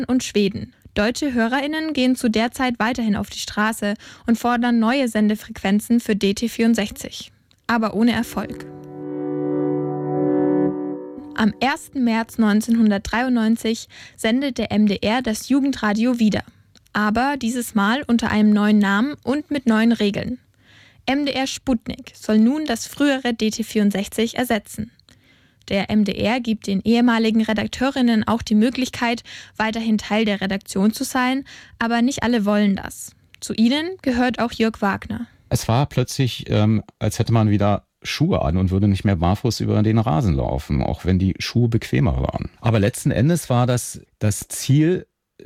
und Schweden. Deutsche HörerInnen gehen zu der Zeit weiterhin auf die Straße und fordern neue Sendefrequenzen für DT64. Aber ohne Erfolg. Am 1. März 1993 sendet der MDR das Jugendradio wieder. Aber dieses Mal unter einem neuen Namen und mit neuen Regeln. MDR Sputnik soll nun das frühere DT64 ersetzen. Der MDR gibt den ehemaligen Redakteurinnen auch die Möglichkeit, weiterhin Teil der Redaktion zu sein, aber nicht alle wollen das. Zu ihnen gehört auch Jörg Wagner. Es war plötzlich, als hätte man wieder Schuhe an und würde nicht mehr barfuß über den Rasen laufen, auch wenn die Schuhe bequemer waren. Aber letzten Endes war das Ziel,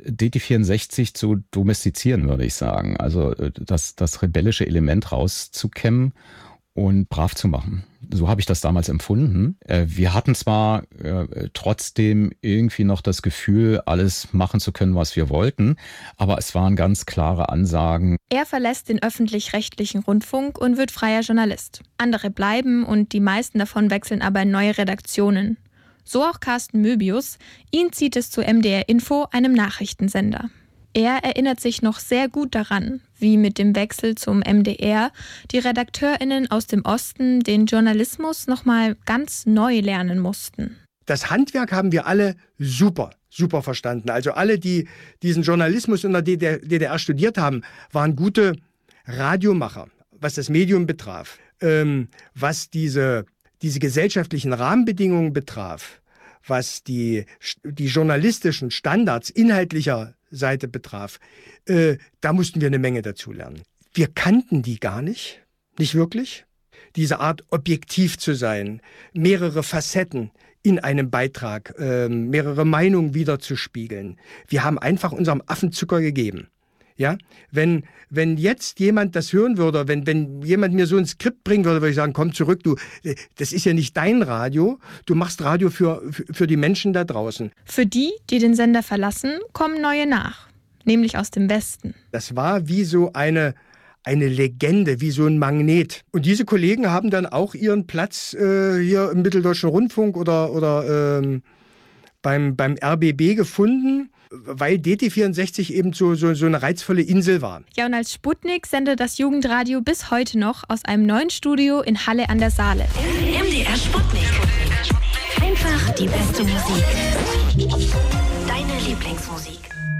DT64 zu domestizieren, würde ich sagen. Also das rebellische Element rauszukämmen und brav zu machen. So habe ich das damals empfunden. Wir hatten zwar trotzdem irgendwie noch das Gefühl, alles machen zu können, was wir wollten, aber es waren ganz klare Ansagen. Er verlässt den öffentlich-rechtlichen Rundfunk und wird freier Journalist. Andere bleiben und die meisten davon wechseln aber in neue Redaktionen. So auch Carsten Möbius. Ihn zieht es zu MDR Info, einem Nachrichtensender. Er erinnert sich noch sehr gut daran, wie mit dem Wechsel zum MDR die RedakteurInnen aus dem Osten den Journalismus nochmal ganz neu lernen mussten. Das Handwerk haben wir alle super verstanden. Also alle, die diesen Journalismus in der DDR studiert haben, waren gute Radiomacher, was das Medium betraf. Was diese gesellschaftlichen Rahmenbedingungen betraf, was die journalistischen Standards inhaltlicher Seite betraf, da mussten wir eine Menge dazulernen. Wir kannten die gar nicht wirklich. Diese Art, objektiv zu sein, mehrere Facetten in einem Beitrag, mehrere Meinungen wiederzuspiegeln. Wir haben einfach unserem Affenzucker gegeben. Ja, wenn jetzt jemand das hören würde, wenn jemand mir so ein Skript bringen würde, würde ich sagen, komm zurück, das ist ja nicht dein Radio, du machst Radio für die Menschen da draußen. Für die den Sender verlassen, kommen neue nach, nämlich aus dem Westen. Das war wie so eine Legende, wie so ein Magnet. Und diese Kollegen haben dann auch ihren Platz hier im Mitteldeutschen Rundfunk oder beim RBB gefunden, weil DT64 eben so eine reizvolle Insel war. Ja, und als Sputnik sendet das Jugendradio bis heute noch aus einem neuen Studio in Halle an der Saale. MDR Sputnik. Einfach die beste Musik. Deine Lieblingsmusik.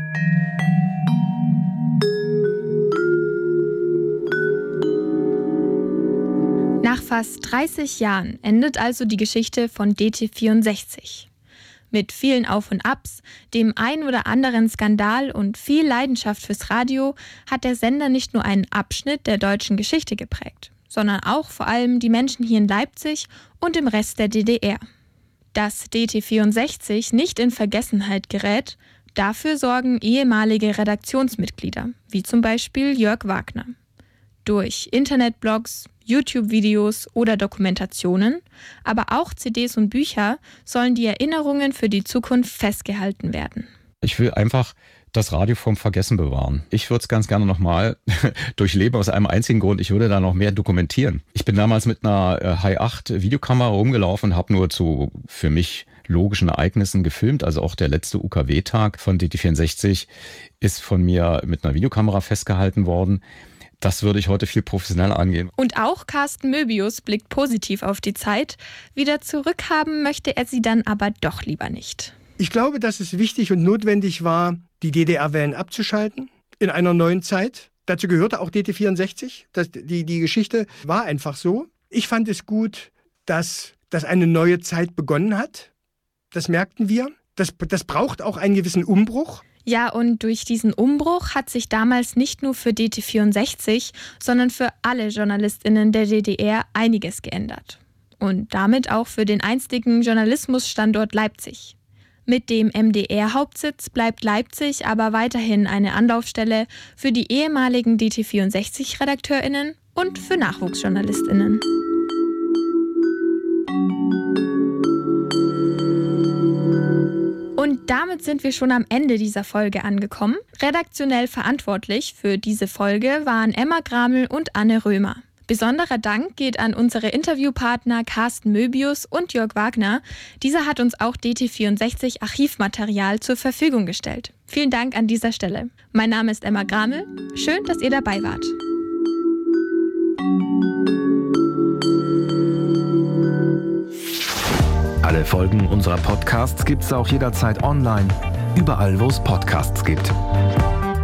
Nach fast 30 Jahren endet also die Geschichte von DT64. Mit vielen Auf und Abs, dem ein oder anderen Skandal und viel Leidenschaft fürs Radio hat der Sender nicht nur einen Abschnitt der deutschen Geschichte geprägt, sondern auch vor allem die Menschen hier in Leipzig und im Rest der DDR. Dass DT64 nicht in Vergessenheit gerät, dafür sorgen ehemalige Redaktionsmitglieder, wie zum Beispiel Jörg Wagner. Durch Internetblogs, YouTube-Videos oder Dokumentationen, aber auch CDs und Bücher sollen die Erinnerungen für die Zukunft festgehalten werden. Ich will einfach das Radio vom Vergessen bewahren. Ich würde es ganz gerne nochmal durchleben aus einem einzigen Grund. Ich würde da noch mehr dokumentieren. Ich bin damals mit einer Hi8 Videokamera rumgelaufen und habe nur zu für mich logischen Ereignissen gefilmt. Also auch der letzte UKW-Tag von DT64 ist von mir mit einer Videokamera festgehalten worden. Das würde ich heute viel professioneller angehen. Und auch Carsten Möbius blickt positiv auf die Zeit. Wieder zurückhaben möchte er sie dann aber doch lieber nicht. Ich glaube, dass es wichtig und notwendig war, die DDR-Wellen abzuschalten in einer neuen Zeit. Dazu gehörte auch DT64. Die Geschichte war einfach so. Ich fand es gut, dass eine neue Zeit begonnen hat. Das merkten wir. Das braucht auch einen gewissen Umbruch. Ja, und durch diesen Umbruch hat sich damals nicht nur für DT64, sondern für alle JournalistInnen der DDR einiges geändert. Und damit auch für den einstigen Journalismusstandort Leipzig. Mit dem MDR-Hauptsitz bleibt Leipzig aber weiterhin eine Anlaufstelle für die ehemaligen DT64-RedakteurInnen und für NachwuchsjournalistInnen. Und damit sind wir schon am Ende dieser Folge angekommen. Redaktionell verantwortlich für diese Folge waren Emma Gramel und Anne Römer. Besonderer Dank geht an unsere Interviewpartner Carsten Möbius und Jörg Wagner. Dieser hat uns auch DT64 Archivmaterial zur Verfügung gestellt. Vielen Dank an dieser Stelle. Mein Name ist Emma Gramel. Schön, dass ihr dabei wart. Alle Folgen unserer Podcasts gibt's auch jederzeit online, überall wo es Podcasts gibt.